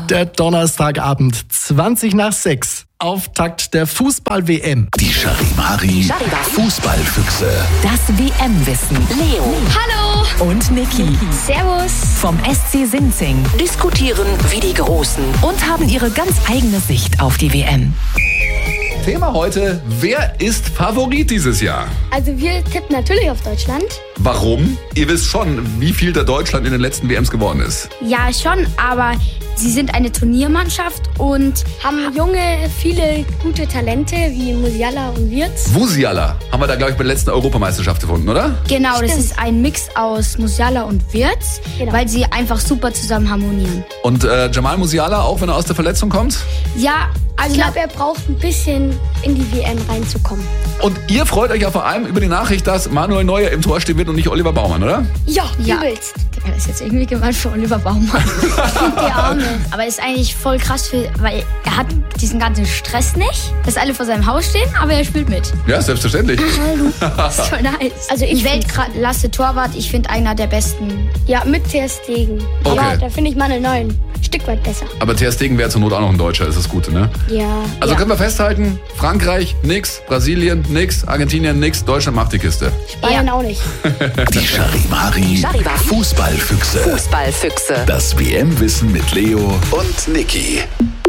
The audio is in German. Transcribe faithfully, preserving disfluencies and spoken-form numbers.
Der Donnerstagabend, zwanzig nach sechs. Auftakt der Fußball-W M. Die Charivari Fußballfüchse. Das W M-Wissen. Leo. Hallo. Und Niki. Servus. Vom S C Sinzing. Diskutieren wie die Großen und haben ihre ganz eigene Sicht auf die W M. Thema heute, wer ist Favorit dieses Jahr? Also wir tippen natürlich auf Deutschland. Warum? Ihr wisst schon, wie viel der Deutschland in den letzten W Ms geworden ist. Ja, schon, aber sie sind eine Turniermannschaft und haben junge, viele gute Talente wie Musiala und Wirtz. Musiala haben wir da, glaube ich, bei der letzten Europameisterschaft gefunden, oder? Genau, Stimmt. das ist ein Mix aus Musiala und Wirtz, Genau. weil sie einfach super zusammen harmonieren. Und äh, Jamal Musiala, auch wenn er aus der Verletzung kommt? Ja, also Ich glaube, er braucht ein bisschen in die W M reinzukommen. Und ihr freut euch ja vor allem über die Nachricht, dass Manuel Neuer im Tor stehen wird und nicht Oliver Baumann, oder? Ja, Ja. übelst. das ist jetzt irgendwie gemeint für Oliver Baumann. Der Arme. Aber ist eigentlich voll krass, für, weil er hat diesen ganzen Stress nicht, dass alle vor seinem Haus stehen, aber er spielt mit. Ja, selbstverständlich. Das ist voll nice. Also ich Die Weltklasse Torwart, ich finde einer der besten. Ja, mit Ter Stegen. Okay. Aber da finde ich Manuel Neuer ein Stück weit besser. Aber Ter Stegen wäre zur Not auch noch ein Deutscher, ist das Gute, ne? Ja. Also ja. können wir festhalten, Frankreich nix, Brasilien nix, Argentinien nix, Deutschland macht die Kiste. Bayern auch nicht. Die Charivari Charivari. Fußballfüchse. Fußballfüchse. Das W M-Wissen mit Leo und Niki.